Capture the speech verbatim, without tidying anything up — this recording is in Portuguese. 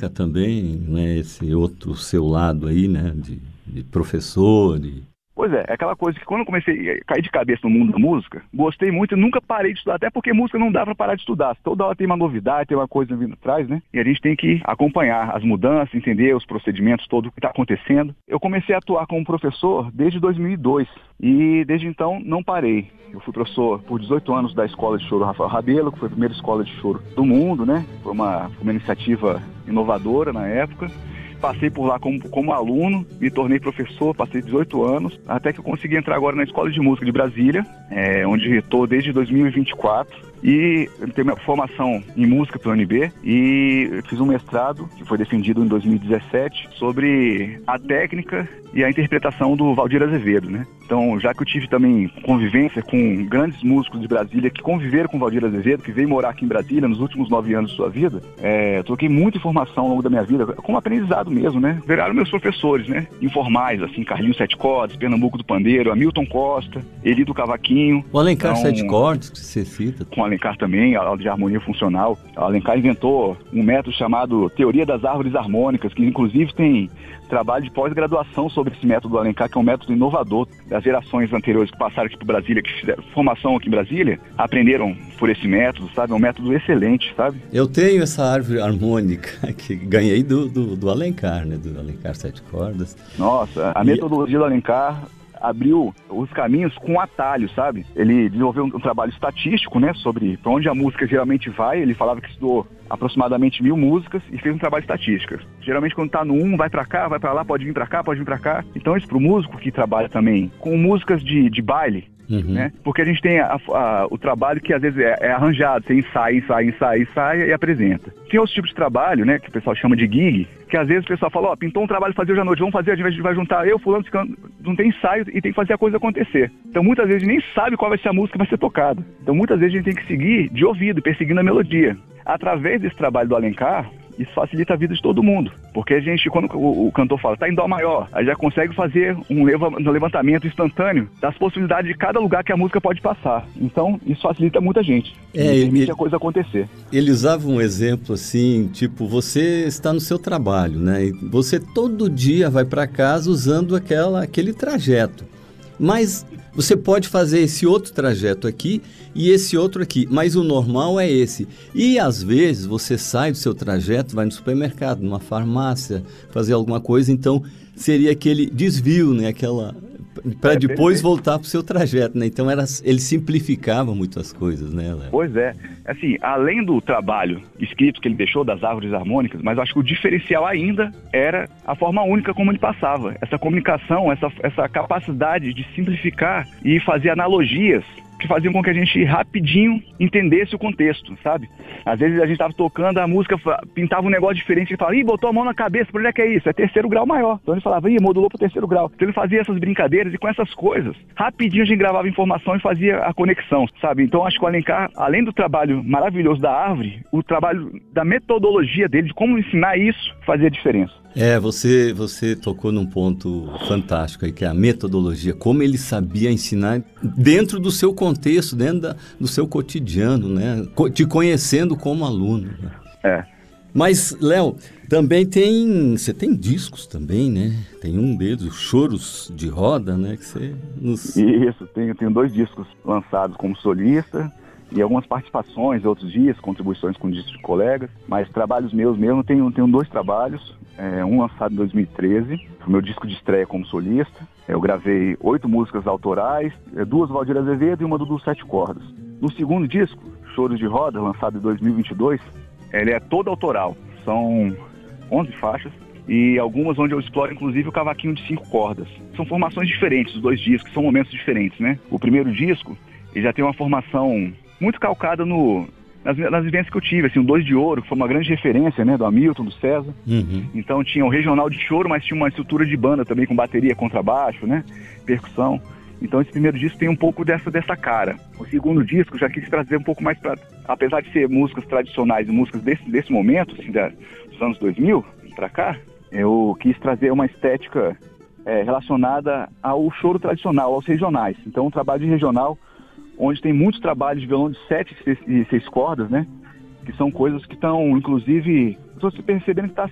música também, né? Esse outro seu lado aí, né? De, de professor e... Pois é, é aquela coisa que quando eu comecei a cair de cabeça no mundo da música, gostei muito e nunca parei de estudar, até porque música não dá pra parar de estudar. Toda hora tem uma novidade, tem uma coisa vindo atrás, né? E a gente tem que acompanhar as mudanças, entender os procedimentos, todo o que está acontecendo. Eu comecei a atuar como professor desde dois mil e dois e desde então não parei. Eu fui professor por dezoito anos da Escola de Choro Rafael Rabelo, que foi a primeira escola de choro do mundo, né? Foi uma, foi uma iniciativa inovadora na época. Passei por lá como, como aluno, me tornei professor, passei dezoito anos, até que eu consegui entrar agora na Escola de Música de Brasília, é, onde estou desde dois mil e vinte e quatro. E eu tenho minha formação em música pela U N B e fiz um mestrado, que foi defendido em dois mil e dezessete, sobre a técnica e a interpretação do Valdir Azevedo, né? Então, já que eu tive também convivência com grandes músicos de Brasília que conviveram com o Valdir Azevedo, que veio morar aqui em Brasília nos últimos nove anos de sua vida, é, troquei muita informação ao longo da minha vida, como aprendizado mesmo, né? Viraram meus professores, né? Informais, assim, Carlinhos Sete Cordas, Pernambuco do Pandeiro, Hamilton Costa, Eli do Cavaquinho. O Alencar então, Sete Cordas, que você cita. Com o Alencar também, a aula de harmonia funcional. O Alencar inventou um método chamado Teoria das Árvores Harmônicas, que inclusive tem trabalho de pós-graduação sobre esse método do Alencar, que é um método inovador. Das gerações anteriores que passaram aqui para Brasília, que fizeram formação aqui em Brasília, aprenderam por esse método, sabe? É um método excelente, sabe? Eu tenho essa árvore harmônica que ganhei do, do, do Alencar, né? Do Alencar Sete Cordas. Nossa, a e... metodologia do Alencar abriu os caminhos com atalhos, sabe? Ele desenvolveu um, um trabalho estatístico, né, sobre para onde a música geralmente vai. Ele falava que estudou aproximadamente mil músicas e fez um trabalho estatístico. Geralmente quando tá no um, vai para cá, vai para lá, pode vir para cá, pode vir para cá. Então isso pro músico que trabalha também com músicas de, de baile, uhum. né? Porque a gente tem a, a, o trabalho que às vezes é, é arranjado, você ensaia, ensaia, ensaia, ensaia e apresenta. Tem outros tipos de trabalho, né, que o pessoal chama de gig, que às vezes o pessoal fala, ó, oh, pintou um trabalho fazer hoje à noite, vamos fazer, a gente vai juntar eu, fulano, não tem ensaio e tem que fazer a coisa acontecer. Então muitas vezes a gente nem sabe qual vai ser a música que vai ser tocada. Então muitas vezes a gente tem que seguir de ouvido, perseguindo a melodia. Através desse trabalho do Alencar, isso facilita a vida de todo mundo, porque a gente, quando o, o cantor fala, tá em dó maior, a gente já consegue fazer um, leva, um levantamento instantâneo das possibilidades de cada lugar que a música pode passar. Então, isso facilita muita gente, é, e permite ele, a coisa acontecer. Ele usava um exemplo assim, tipo, você está no seu trabalho, né? E você todo dia vai para casa usando aquela, aquele trajeto, mas você pode fazer esse outro trajeto aqui e esse outro aqui, mas o normal é esse. E às vezes você sai do seu trajeto, vai no supermercado, numa farmácia, fazer alguma coisa, então seria aquele desvio, né? Aquela para é, depois perfeito. Voltar para o seu trajeto, né? Então era, ele simplificava muito as coisas, né, Léo? Pois é. Assim, além do trabalho escrito que ele deixou das árvores harmônicas, mas eu acho que o diferencial ainda era a forma única como ele passava. Essa comunicação, essa, essa capacidade de simplificar e fazer analogias que faziam com que a gente rapidinho entendesse o contexto, sabe? Às vezes a gente estava tocando, a música pintava um negócio diferente, ele falava, ih, botou a mão na cabeça, por onde é que é isso? É terceiro grau maior. Então ele falava, ih, modulou pro terceiro grau. Então ele fazia essas brincadeiras e com essas coisas, rapidinho a gente gravava informação e fazia a conexão, sabe? Então acho que o Alencar, além do trabalho maravilhoso da árvore, o trabalho da metodologia dele, de como ensinar isso, fazia diferença. É, você, você tocou num ponto fantástico aí, que é a metodologia, como ele sabia ensinar dentro do seu contexto, dentro da, do seu cotidiano, né? Te conhecendo como aluno. Né? É. Mas, Léo, também tem, você tem discos também, né? Tem um deles, os Choros de Roda, né? Que você nos... Isso, tenho, tenho dois discos lançados como solista, e algumas participações, outros dias, contribuições com discos de colegas, mas trabalhos meus mesmo, tenho, tenho dois trabalhos, é, um lançado em dois mil e treze, o meu disco de estreia como solista. Eu gravei oito músicas autorais, duas do Valdir Azevedo e uma do Sete Cordas. No segundo disco, Choros de Roda, lançado em dois mil e vinte e dois, ele é todo autoral, são onze faixas, e algumas onde eu exploro inclusive o cavaquinho de cinco cordas. São formações diferentes, os dois discos, são momentos diferentes, né? O primeiro disco, ele já tem uma formação muito calcada no, nas, nas vivências que eu tive, assim, o Dois de Ouro, que foi uma grande referência, né, do Hamilton, do César. Uhum. Então tinha o regional de choro, mas tinha uma estrutura de banda também, com bateria, contrabaixo, né, percussão. Então esse primeiro disco tem um pouco dessa, dessa cara. O segundo disco já quis trazer um pouco mais para, apesar de ser músicas tradicionais e músicas desse, desse momento, assim, da, dos anos dois mil para cá, eu quis trazer uma estética é, relacionada ao choro tradicional, aos regionais. Então um trabalho de regional, onde tem muitos trabalhos de violão de sete e seis cordas, né? Que são coisas que estão, inclusive, estou percebendo que está